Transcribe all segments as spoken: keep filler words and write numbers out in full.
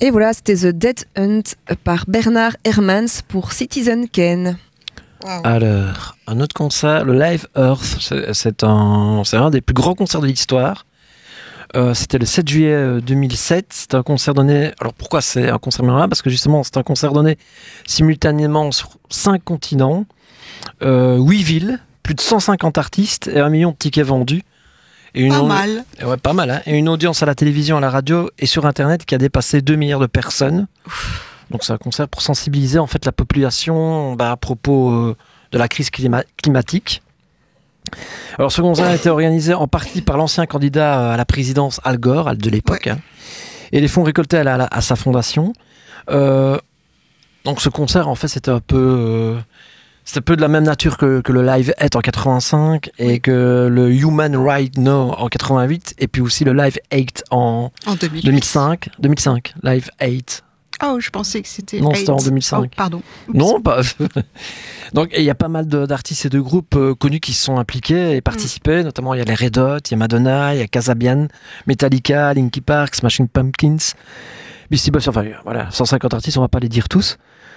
Et voilà, c'était The Dead Hunt par Bernard Hermans pour Citizen Kane. Wow. Alors, un autre concert, le Live Earth, c'est, c'est, un, c'est un des plus grands concerts de l'histoire. Euh, c'était le sept juillet deux mille sept. C'était un concert donné. Alors pourquoi c'est un concert mémorable ? Parce que justement, c'est un concert donné simultanément sur cinq continents, euh, huit villes, plus de cent cinquante artistes et un million de tickets vendus. Et une pas on... mal. Ouais, pas mal. Hein, et une audience à la télévision, à la radio et sur Internet qui a dépassé deux milliards de personnes. Ouf. Donc c'est un concert pour sensibiliser en fait la population bah, à propos euh, de la crise clima- climatique. Alors ce concert a été organisé en partie par l'ancien candidat à la présidence Al Gore de l'époque, ouais. hein, et les fonds récoltés à, la, à sa fondation. Euh, donc ce concert en fait c'était un peu, euh, c'était un peu de la même nature que, que le Live Aid en quatre-vingt-cinq et que le Human Right Now en quatre-vingt-huit et puis aussi le Live Aid en, en deux mille huit. deux mille cinq, deux mille cinq Live Aid. Oh, je pensais que c'était... Non, eight. c'était en deux mille cinq. Oh, pardon. Oups. Non, pas... Donc, il y a pas mal de, d'artistes et de groupes euh, connus qui se sont impliqués et participés. Mm. Notamment, il y a les Red Hot, il y a Madonna, il y a Kasabian, Metallica, Linkin Park, Smashing Pumpkins, Beastie Boys. Enfin, voilà, cent cinquante artistes, on va pas les dire tous.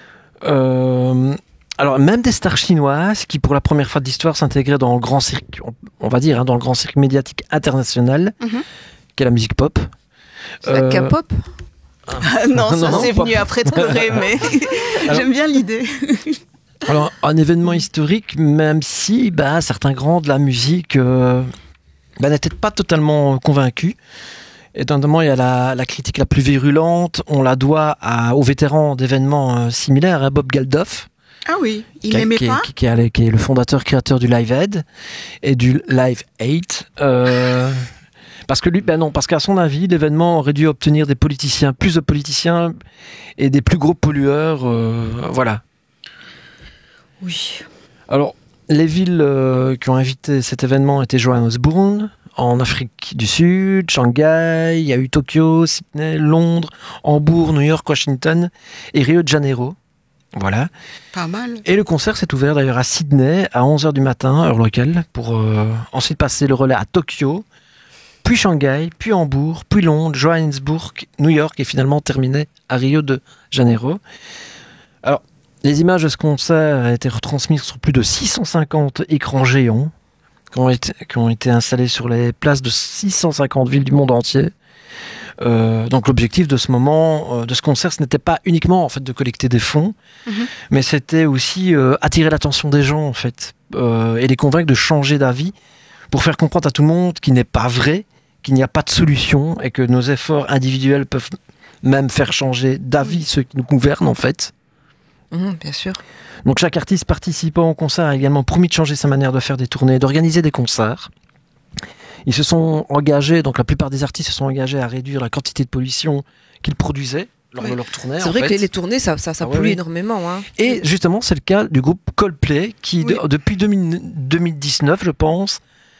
Euh... Alors, même des stars chinoises qui, pour la première fois de l'histoire, s'intégraient dans le grand cirque, on va dire, hein, dans le grand cirque médiatique international, mm-hmm. qui est la musique pop. C'est euh... la K-pop. Ah, non, ça non, c'est non, venu pas... après trop mais alors, j'aime bien l'idée. Alors, un événement historique, même si bah, certains grands de la musique euh, bah, n'étaient pas totalement convaincus. Et notamment, il y a la, la critique la plus virulente, on la doit à, aux vétérans d'événements euh, similaires, hein, Bob Geldof. Ah oui, il qui, n'aimait qui, pas qui, qui, est, qui est le fondateur-créateur du Live Aid et du Live Aid. Euh, Parce que lui, ben non, parce qu'à son avis, l'événement aurait dû obtenir des politiciens, plus de politiciens et des plus gros pollueurs, euh, voilà. Oui. Alors, les villes euh, qui ont invité cet événement étaient Johannesburg, en Afrique du Sud, Shanghai, il y a eu Tokyo, Sydney, Londres, Hambourg, New York, Washington et Rio de Janeiro. Voilà. Pas mal. Et le concert s'est ouvert d'ailleurs à Sydney à onze heures du matin, heure locale, pour euh, ensuite passer le relais à Tokyo, puis Shanghai, puis Hambourg, puis Londres, Johannesburg, New York et finalement terminé à Rio de Janeiro. Alors, les images de ce concert ont été retransmises sur plus de six cent cinquante écrans géants qui ont été, qui ont été installés sur les places de six cent cinquante villes du monde entier. Euh, donc l'objectif de ce moment, euh, de ce concert, ce n'était pas uniquement en fait de collecter des fonds, mmh. mais c'était aussi euh, attirer l'attention des gens en fait euh, et les convaincre de changer d'avis pour faire comprendre à tout le monde qu'il n'est pas vrai, qu'il n'y a pas de solution et que nos efforts individuels peuvent même faire changer d'avis ceux qui nous gouvernent en fait. Mmh, bien sûr. Donc chaque artiste participant au concert a également promis de changer sa manière de faire des tournées, d'organiser des concerts. Ils se sont engagés, donc la plupart des artistes se sont engagés à réduire la quantité de pollution qu'ils produisaient lors oui. de leur tournée. C'est en vrai fait. que les, les tournées, ça, ça, ça ah, pollue oui, énormément. Hein. Et justement, c'est le cas du groupe Coldplay qui, oui. de, depuis deux mille, deux mille dix-neuf, je pense,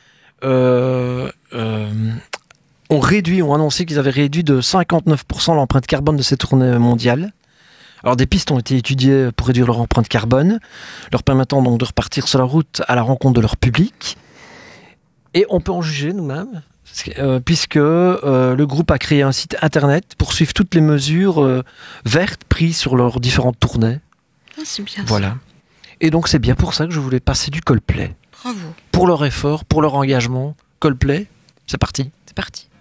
euh, euh, ont réduit, ont annoncé qu'ils avaient réduit de cinquante-neuf pour cent l'empreinte carbone de ces tournées mondiales. Alors des pistes ont été étudiées pour réduire leur empreinte carbone, leur permettant donc de repartir sur la route à la rencontre de leur public. Et on peut en juger nous-mêmes, euh, puisque euh, le groupe a créé un site internet pour suivre toutes les mesures euh, vertes prises sur leurs différentes tournées. Ah, c'est bien voilà. ça. Et donc c'est bien pour ça que je voulais passer du Coldplay. Bravo. Pour leur effort, pour leur engagement. Coldplay, c'est parti. C'est parti.